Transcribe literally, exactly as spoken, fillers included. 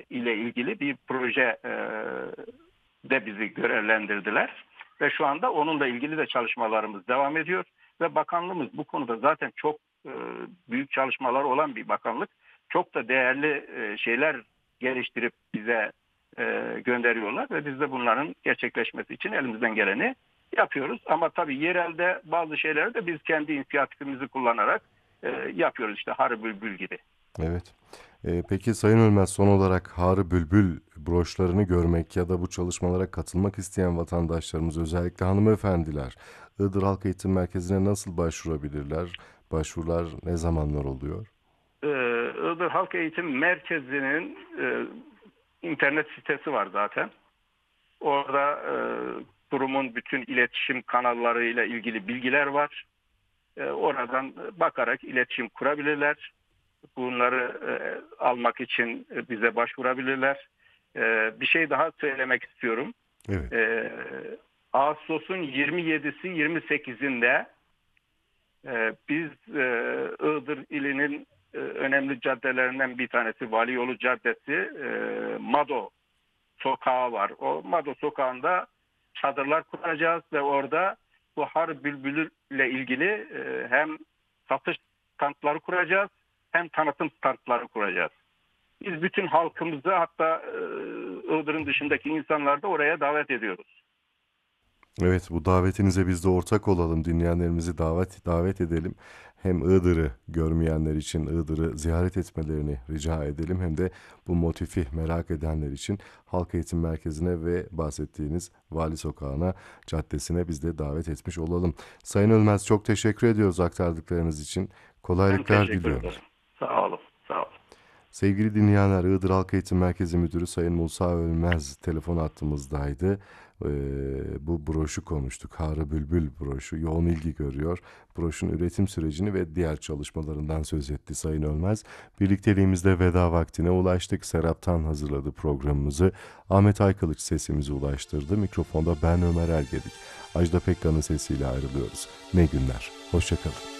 ile ilgili bir proje e, de bizi görevlendirdiler. Ve şu anda onunla ilgili de çalışmalarımız devam ediyor. Ve bakanlığımız bu konuda zaten çok e, büyük çalışmalar olan bir bakanlık. Çok da değerli e, şeyler geliştirip bize e, gönderiyorlar. Ve biz de bunların gerçekleşmesi için elimizden geleni yapıyoruz. Ama tabii yerelde bazı şeyleri de biz kendi inisiyatifimizi kullanarak e, yapıyoruz. İşte Harı Bülbül gibi. Evet. Ee, peki Sayın Ölmez, son olarak Harı Bülbül broşlarını görmek ya da bu çalışmalara katılmak isteyen vatandaşlarımız, özellikle hanımefendiler, Iğdır Halk Eğitim Merkezi'ne nasıl başvurabilirler? Başvurular ne zamanlar oluyor? Ee, Iğdır Halk Eğitim Merkezi'nin e, internet sitesi var zaten. Orada e, kurumun bütün iletişim kanallarıyla ilgili bilgiler var. E, oradan bakarak iletişim kurabilirler. Bunları e, almak için e, bize başvurabilirler. E, bir şey daha söylemek istiyorum. Evet. E, Ağustos'un yirmi yedisi yirmi sekizinde e, biz e, Iğdır ilinin e, önemli caddelerinden bir tanesi Vali Yolu Caddesi, e, Mado Sokağı var. O Mado Sokağı'nda çadırlar kuracağız ve orada bu Har Bülbülü ile ilgili e, hem satış standları kuracağız hem tanıtım standları kuracağız. Biz bütün halkımızı, hatta e, Iğdır'ın dışındaki insanları da oraya davet ediyoruz. Evet, bu davetinize biz de ortak olalım, dinleyenlerimizi davet davet edelim. Hem Iğdır'ı görmeyenler için Iğdır'ı ziyaret etmelerini rica edelim, hem de bu motifi merak edenler için Halk Eğitim Merkezi'ne ve bahsettiğiniz Vali Sokağı'na, caddesine biz de davet etmiş olalım. Sayın Ölmez, çok teşekkür ediyoruz aktardıklarınız için. Ben Kolaylıklar teşekkür diliyoruz. ederim. Sağ olun. Sağ olun. Sevgili dinleyenler, Iğdır Halk Eğitim Merkezi Müdürü Sayın Musa Ölmez telefon hattımızdaydı. Ee, bu broşu konuştuk. Harı Bülbül broşu yoğun ilgi görüyor. Broşun üretim sürecini ve diğer çalışmalarından söz etti Sayın Ölmez. Birlikteliğimizde veda vaktine ulaştık. Serap'tan hazırladı programımızı. Ahmet Aykılıç sesimizi ulaştırdı. Mikrofonda ben Ömer Ergedik. Ajda Pekkan'ın sesiyle ayrılıyoruz. Ne günler. Hoşça kalın.